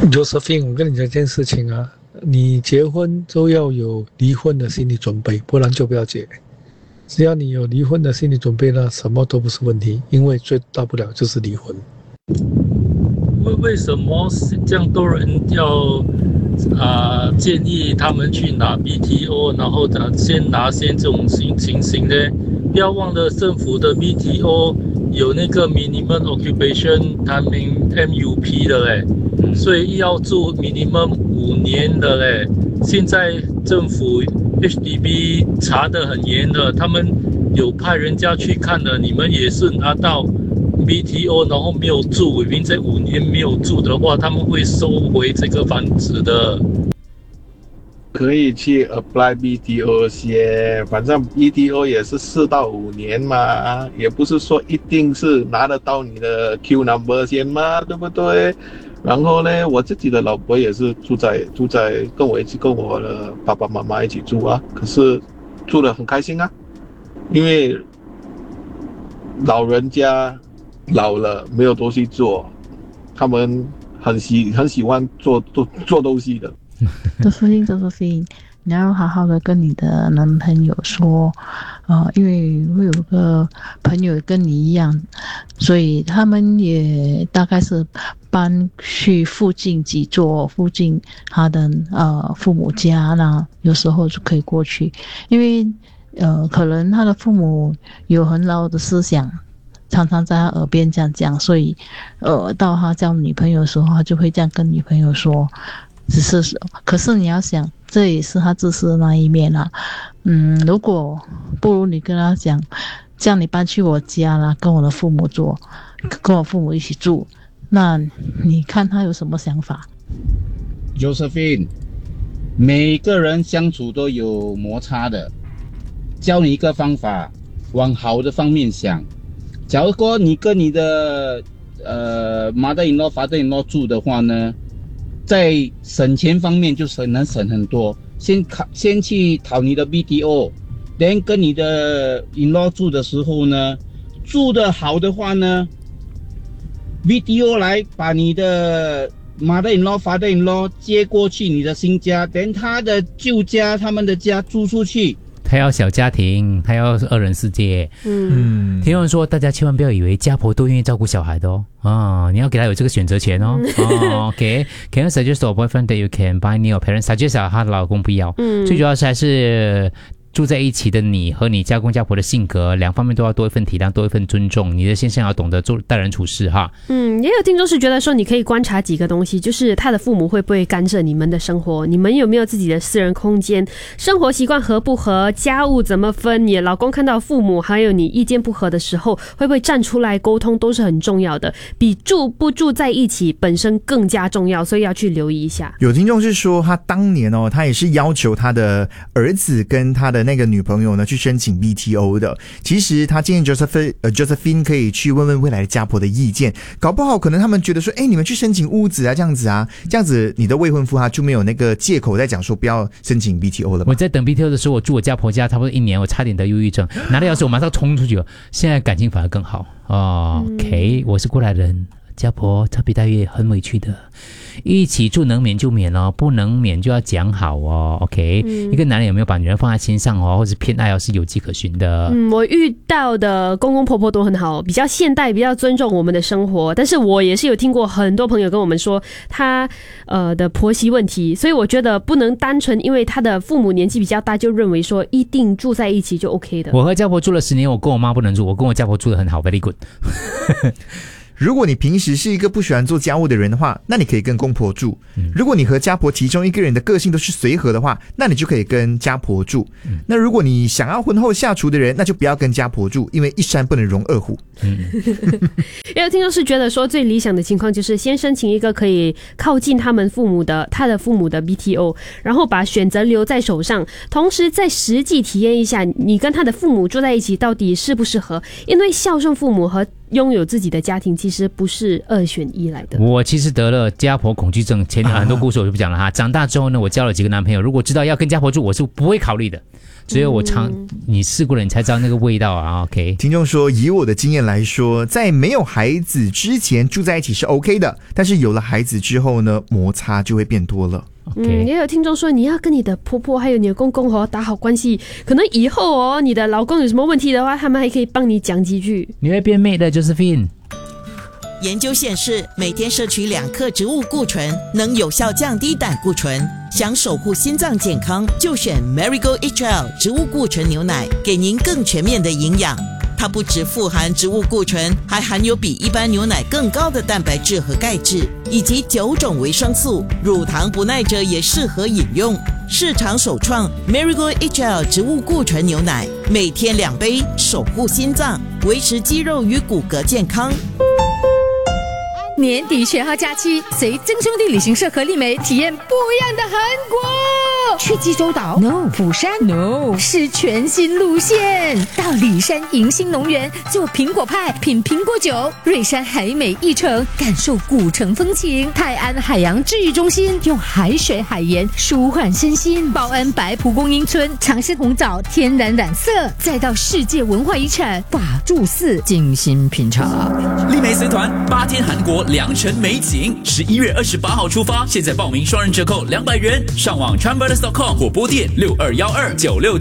Josephine，我跟你讲一件事情啊，你结婚就要有离婚的心理准备，不然就不要结。只要你有离婚的心理准备呢，什么都不是问题，因为最大不了就是离婚。 为什么这样多人要建议他们去拿 BTO， 然后先拿这种情形呢？不要忘了政府的 BTO 有那个 minimum occupation timing MUP 的嘞，所以要住 minimum 5年的嘞。现在政府 HDB 查得很严的，他们有派人家去看的，你们也是拿到 BTO 然后没有住，已经在5年没有住的话，他们会收回这个房子的。 可以去 apply BTO 先，反正 BTO 也是4到5年嘛，也不是说一定是拿得到你的 Q number 先嘛，对不对？然后呢，我自己的老婆也是住在跟我的爸爸妈妈一起住啊，可是住得很开心啊，因为老人家老了没有东西做，他们很喜欢做东西的。 周淑欣，你要好好的跟你的男朋友说，因为我有个朋友跟你一样，所以他们也大概是搬去附近几座附近他的父母家，那有时候就可以过去，因为可能他的父母有很老的思想。常常在他耳边这样讲，所以到他交女朋友的时候，他就会这样跟女朋友说。可是你要想，这也是他自私的那一面啊。如果不如你跟他讲，这样你搬去我家啦，跟我父母一起住，那你看他有什么想法 ？Josephine， 每个人相处都有摩擦的，教你一个方法，往好的方面想。假如说你跟你的mother-in-law father-in-law 住的话呢，在省钱方面就能省很多。先去讨你的 BTO， then 跟你的 in-law 住的时候呢，住的好的话呢 ，BTO 来把你的 mother-in-law father-in-law 接过去你的新家， then 他的旧家他们的家租出去。 他要小家庭，他要2人世界。听人说，大家千万不要以为家婆都愿意照顾小孩的哦。你要给他有这个选择权哦。OK，Can you suggest to a boyfriend that you can buy your parents suggest 他的老公不要。最主要是还是住在一起的你和你家公家婆的性格两方面都要多一份体谅，多一份尊重。你的先生要懂得做待人处事哈。 也有听众是觉得说，你可以观察几个东西，就是他的父母会不会干涉你们的生活，你们有没有自己的私人空间，生活习惯合不合，家务怎么分，你的老公看到父母还有你意见不合的时候，会不会站出来沟通，都是很重要的，比住不住在一起本身更加重要，所以要去留意一下。 有听众是说，他当年他也是要求他的儿子跟他的那个女朋友呢去申请 BTO 的。其实他建议 Josephine 可以去问问未来的家婆的意见，搞不好可能他们觉得说，你们去申请屋子啊，这样子你的未婚夫他就没有那个借口在讲说不要申请 BTO 了。 我在等 BTO 的时候，我住我家婆家差不多1年，我差点得忧郁症，拿了钥匙我马上冲出去了。现在感情反而更好。OK， 我是过来人，家婆差别待遇很委屈的。一起住能免就免哦，不能免就要讲好哦。OK，一个男人有没有把女人放在心上或者偏爱是有迹可循的。 我遇到的公公婆婆都很好，比较现代，比较尊重我们的生活。但是我也是有听过很多朋友跟我们说他的婆媳问题，所以我觉得不能单纯因为他的父母年纪比较大就认为说一定住在一起就 OK 的。 我和家婆住了10年，我跟我妈不能住，我跟我家婆住得很好 ，very good 。 如果你平时是一个不喜欢做家务的人的话，那你可以跟公婆住。如果你和家婆其中一个人的个性都是随和的话，那你就可以跟家婆住。那如果你想要婚后下厨的人，那就不要跟家婆住，因为一山不能容二虎。 也有听众是觉得说，最理想的情况就是先申请一个可以靠近他的父母的 BTO， 然后把选择留在手上，同时再实际体验一下你跟他的父母住在一起到底适不适合，因为孝顺父母和拥有自己的家庭其实不是2选1来的。 我其实得了家婆恐惧症，前面很多故事我就不讲了哈。长大之后呢，我交了几个男朋友，如果知道要跟家婆住，我是不会考虑的。 只有你试过了，你才知道那个味道啊。OK， 听众说，以我的经验来说，在没有孩子之前住在一起是 OK 的，但是有了孩子之后呢，摩擦就会变多了。 也有听众说，你要跟你的婆婆还有你的公公打好关系，可能以后你的老公有什么问题的话，他们还可以帮你讲几句。 你会变美的 Josephine。 研究显示，每天摄取2克植物固醇能有效降低胆固醇。想守护心脏健康，就选 Marigold HL 植物固醇牛奶，给您更全面的营养。它不只富含植物固醇，还含有比一般牛奶更高的蛋白质和钙质，以及9种维生素。乳糖不耐者也适合饮用。市场首创 Marigold HL 植物固醇牛奶，每天2杯，守护心脏，维持肌肉与骨骼健康。 年底全号假期，随曾兄弟旅行社和丽梅体验不一样的韩国。去济州岛 No， 釜山 No， 是全新路线。到里山迎新农园做苹果派，品苹果酒。瑞山海美一城，感受古城风情。泰安海洋治愈中心用海水海盐舒缓身心。报恩白蒲公英村尝试红枣天然染色，再到世界文化遗产法住寺精心品尝。 丽梅随团8天韩国良辰美景，11月28号出发，现在报名双人折扣200元，上网 Travelers.com 或拨电621296。